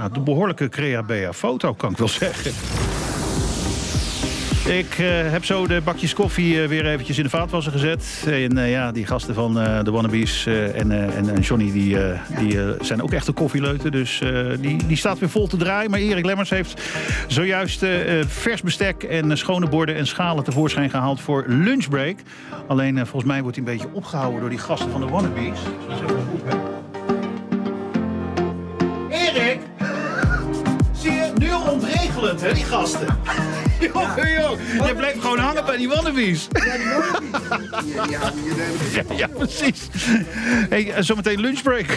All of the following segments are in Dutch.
de behoorlijke Crea-Bea foto, kan ik wel zeggen. Ik heb zo de bakjes koffie weer eventjes in de vaatwasser gezet. En die gasten van de Wannabes en Johnny, die zijn ook echte koffieleuten. Dus die staat weer vol te draaien. Maar Erik Lemmers heeft zojuist vers bestek en schone borden en schalen tevoorschijn gehaald voor lunchbreak. Alleen volgens mij wordt hij een beetje opgehouden door die gasten van de Wannabes. Dus even goed, hè. Erik! Zie je, nu ontregelend, hè, die gasten. Je bleef gewoon hangen bij die Wannabes. Ja, die Wannabes. Ja, precies. Hey, zometeen lunchbreak.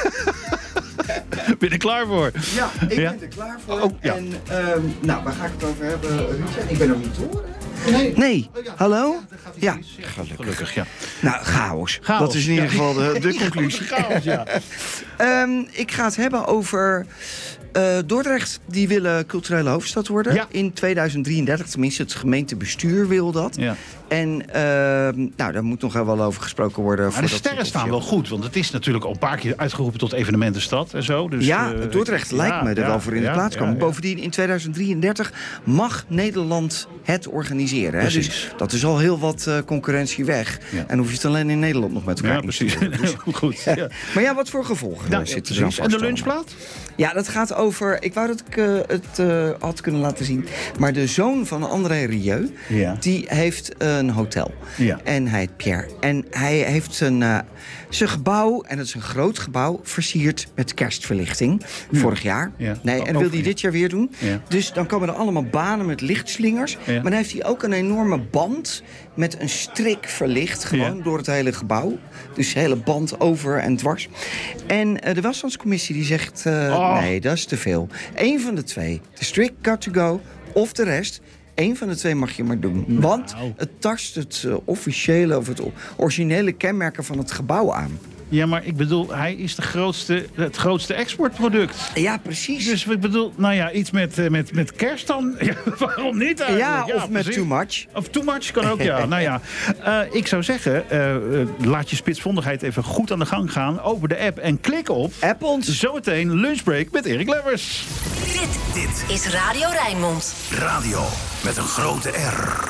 Ben je er klaar voor? Ja, ik ben er klaar voor. Oh, ja. En waar ga ik het over hebben, Ruudje? Ik ben nog niet te horen. Nee. Hallo? Ja, gelukkig, ja. Nou, chaos. Dat is in ieder geval de conclusie. Chaos, ja. Ik ga het hebben over Dordrecht. Die willen culturele hoofdstad worden in 2033. Tenminste, het gemeentebestuur wil dat. Ja. En daar moet nog wel over gesproken worden. Maar de sterren staan wel goed. Want het is natuurlijk al een paar keer uitgeroepen tot evenementenstad en zo. Dus, Dordrecht lijkt me er wel voor in de plaats komen. Bovendien, in 2033 mag Nederland het organiseren. Hè? Dus dat is al heel wat concurrentie weg. Ja. En hoef je het alleen in Nederland nog met elkaar precies. Dus, goed. Ja. Maar wat voor gevolgen zitten er dan vast? En de lunchplaat? Ja, dat gaat over... Ik wou dat ik het had kunnen laten zien. Maar de zoon van André Rieu, die heeft een hotel. Ja. En hij heet Pierre. En hij heeft zijn gebouw, en dat is een groot gebouw, versierd met kerstverlichting. Ja. Vorig jaar. Ja. Nee, en wil hij dit jaar weer doen. Ja. Dus dan komen er allemaal banen met lichtslingers. Ja. Maar dan heeft hij ook een enorme band met een strik verlicht, gewoon door het hele gebouw. Dus de hele band over en dwars. En de welstandscommissie die zegt, nee, dat is te veel. Eén van de twee. De strik got to go, of de rest. Eén van de twee mag je maar doen. Want het tast het officiële of het originele kenmerken van het gebouw aan. Ja, maar ik bedoel, hij is het grootste exportproduct. Ja, precies. Dus ik bedoel, iets met kerst dan? Ja, waarom niet eigenlijk? Ja, of met too much. Of too much kan ook, ja. Ik zou zeggen, laat je spitsvondigheid even goed aan de gang gaan. Open de app en klik op... App ons. Zometeen lunchbreak met Erik Lemmers. Dit is Radio Rijnmond. Radio met een grote R.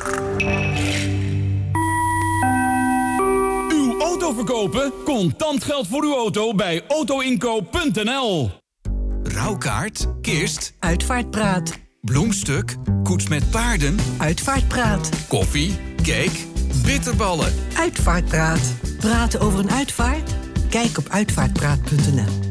Auto verkopen? Contant geld voor uw auto bij autoinkoop.nl. Rouwkaart, kist, Uitvaartpraat, bloemstuk, koets met paarden, Uitvaartpraat, koffie, cake, bitterballen. Uitvaartpraat. Praten over een uitvaart? Kijk op uitvaartpraat.nl.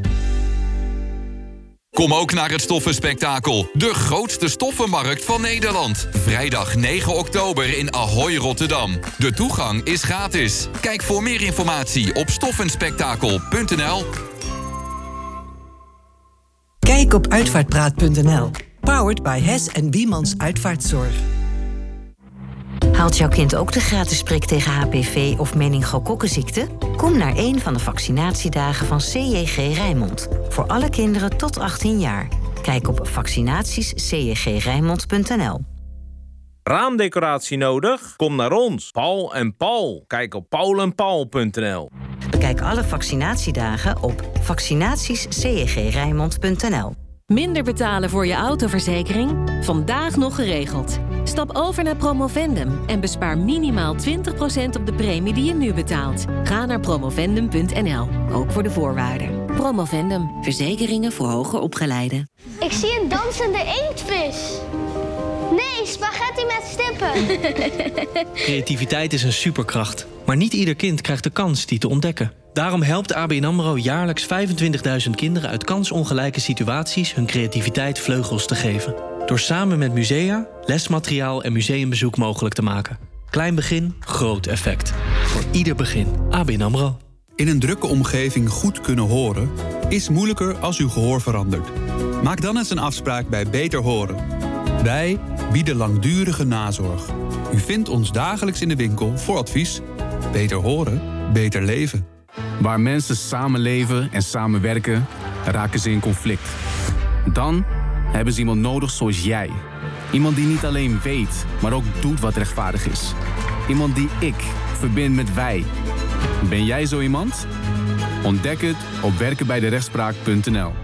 Kom ook naar het Stoffenspektakel, de grootste stoffenmarkt van Nederland. Vrijdag 9 oktober in Ahoy, Rotterdam. De toegang is gratis. Kijk voor meer informatie op stoffenspektakel.nl. Kijk op uitvaartpraat.nl. Powered by Hess en Wiemans Uitvaartzorg. Haalt jouw kind ook de gratis prik tegen HPV of meningokokkenziekte? Kom naar een van de vaccinatiedagen van CJG Rijnmond. Voor alle kinderen tot 18 jaar. Kijk op vaccinatiescjgrijnmond.nl. Raamdecoratie nodig? Kom naar ons. Paul en Paul. Kijk op paulenpaul.nl. Bekijk alle vaccinatiedagen op vaccinatiescjgrijnmond.nl. Minder betalen voor je autoverzekering? Vandaag nog geregeld. Stap over naar Promovendum en bespaar minimaal 20% op de premie die je nu betaalt. Ga naar promovendum.nl, ook voor de voorwaarden. Promovendum, verzekeringen voor hoger opgeleiden. Ik zie een dansende inktvis. Nee, spaghetti met stippen. Creativiteit is een superkracht. Maar niet ieder kind krijgt de kans die te ontdekken. Daarom helpt ABN AMRO jaarlijks 25.000 kinderen uit kansongelijke situaties hun creativiteit vleugels te geven. Door samen met musea, lesmateriaal en museumbezoek mogelijk te maken. Klein begin, groot effect. Voor ieder begin. ABN AMRO. In een drukke omgeving goed kunnen horen is moeilijker als uw gehoor verandert. Maak dan eens een afspraak bij Beter Horen. Wij bieden langdurige nazorg. U vindt ons dagelijks in de winkel voor advies. Beter horen, beter leven. Waar mensen samenleven en samenwerken, raken ze in conflict. Dan hebben ze iemand nodig zoals jij. Iemand die niet alleen weet, maar ook doet wat rechtvaardig is. Iemand die ik verbind met wij. Ben jij zo iemand? Ontdek het op werkenbijderechtspraak.nl.